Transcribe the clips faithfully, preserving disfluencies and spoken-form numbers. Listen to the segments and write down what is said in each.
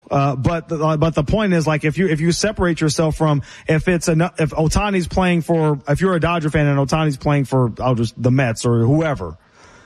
Uh, but the, uh, but the point is, like, if you if you separate yourself from if it's a if Ohtani's playing for if you're a Dodger fan and Ohtani's playing for I'll just the Mets or whoever,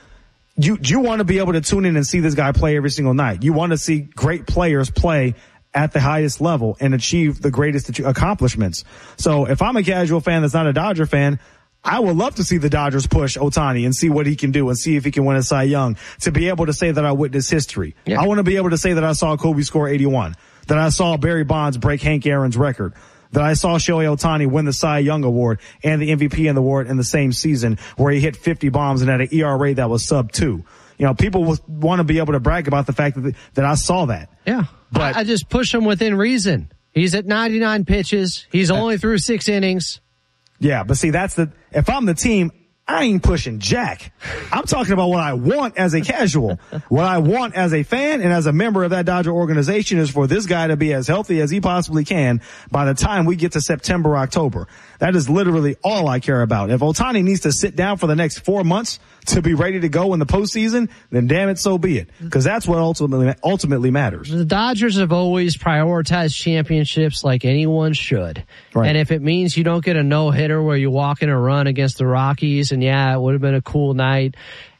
you you want to be able to tune in and see this guy play every single night. You want to see great players play at the highest level and achieve the greatest accomplishments. So if I'm a casual fan that's not a Dodger fan, I would love to see the Dodgers push Ohtani and see what he can do and see if he can win a Cy Young, to be able to say that I witnessed history. Yeah. I want to be able to say that I saw Kobe score eighty-one, that I saw Barry Bonds break Hank Aaron's record, that I saw Shohei Ohtani win the Cy Young Award and the M V P in the award in the same season where he hit fifty bombs and had an E R A that was sub two. You know, people will want to be able to brag about the fact that, that I saw that. Yeah. But I, I just push him within reason. He's at ninety-nine pitches. He's only through six innings. Yeah, but see, that's the, if I'm the team, I ain't pushing jack. I'm talking about what I want as a casual. What I want as a fan and as a member of that Dodger organization is for this guy to be as healthy as he possibly can by the time we get to September, October. That is literally all I care about. If Ohtani needs to sit down for the next four months to be ready to go in the postseason, then damn it, so be it. Because that's what ultimately ultimately matters. The Dodgers have always prioritized championships like anyone should. Right. And if it means you don't get a no-hitter where you walk in a run against the Rockies, and yeah, it would have been a cool night,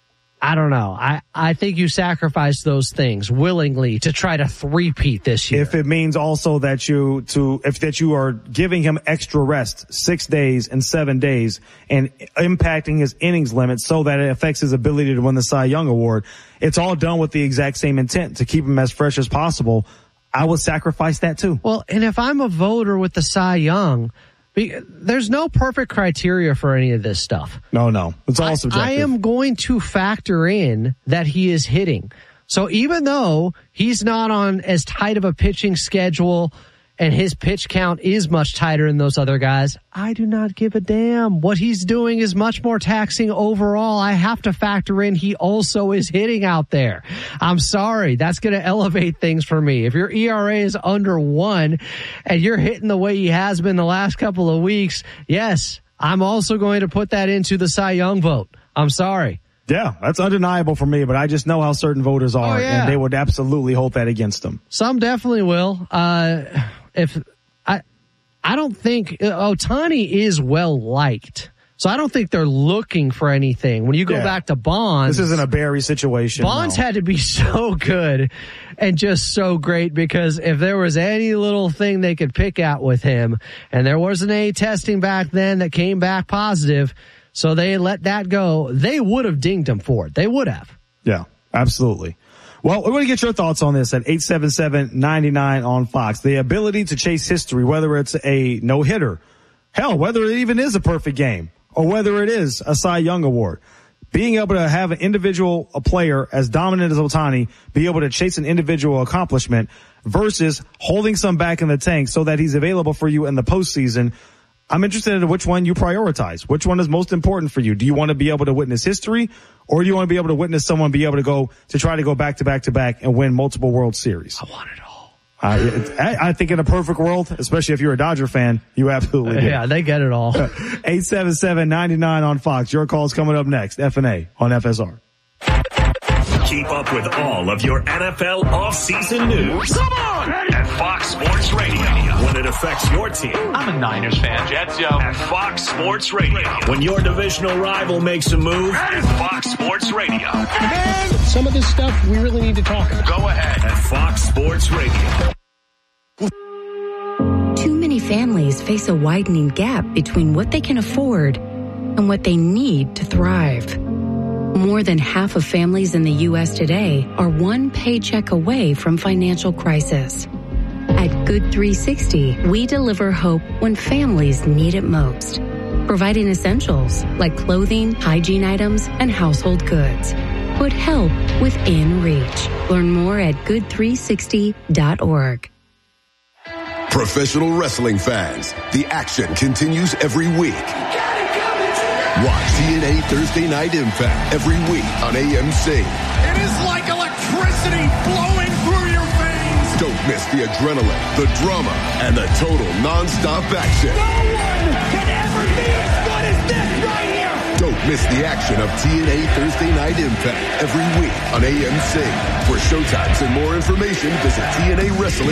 I don't know. I, I think you sacrifice those things willingly to try to three-peat this year. If it means also that you to if that you are giving him extra rest, six days and seven days, and impacting his innings limit so that it affects his ability to win the Cy Young Award, it's all done with the exact same intent to keep him as fresh as possible. I would sacrifice that too. Well, and if I'm a voter with the Cy Young, there's no perfect criteria for any of this stuff. No, no. It's all subjective. I am going to factor in that he is hitting. So even though he's not on as tight of a pitching schedule and his pitch count is much tighter than those other guys, I do not give a damn. What he's doing is much more taxing overall. I have to factor in he also is hitting out there. I'm sorry. That's going to elevate things for me. If your E R A is under one and you're hitting the way he has been the last couple of weeks, yes, I'm also going to put that into the Cy Young vote. I'm sorry. Yeah, that's undeniable for me, but I just know how certain voters are, oh, yeah. and they would absolutely hold that against them. Some definitely will. Uh, if I, I don't think Ohtani is well liked, so I don't think they're looking for anything. When you go yeah. back to Bonds, this isn't a Barry situation. Bonds no. had to be so good and just so great, because if there was any little thing they could pick at with him, and there wasn't any testing back then that came back positive, so they let that go, they would have dinged him for it. They would have. Yeah, absolutely. Well, we want to get your thoughts on this at eight seven seven, nine nine on Fox. The ability to chase history, whether it's a no-hitter, hell, whether it even is a perfect game, or whether it is a Cy Young Award. Being able to have an individual, a player as dominant as Ohtani, be able to chase an individual accomplishment versus holding some back in the tank so that he's available for you in the postseason. I'm interested in which one you prioritize. Which one is most important for you? Do you want to be able to witness history, or do you want to be able to witness someone be able to go to try to go back to back to back and win multiple World Series? I want it all. Uh, I, I think in a perfect world, especially if you're a Dodger fan, you absolutely do. Yeah, they get it all. eight seven seven, nine nine on Fox. Your call's coming up next. F and A on F S R. Keep up with all of your N F L offseason news. Come on! At Fox Sports Radio. When it affects your team. I'm a Niners fan, Jets, yo. At Fox Sports Radio. When your divisional rival makes a move. At Fox Sports Radio. And some of this stuff we really need to talk about. Go ahead. At Fox Sports Radio. Too many families face a widening gap between what they can afford and what they need to thrive. More than half of families in the U S today are one paycheck away from financial crisis. At Good three sixty, we deliver hope when families need it most, providing essentials like clothing, hygiene items, and household goods. Put help within reach. Learn more at good three sixty dot org. Professional wrestling fans, the action continues every week. Watch T N A Thursday Night Impact every week on A M C. It is like electricity flowing through your veins. Don't miss the adrenaline, the drama, and the total non-stop action. No one can ever be as good as this right here. Don't miss the action of T N A Thursday Night Impact every week on A M C. For showtimes and more information, visit T N A Wrestling.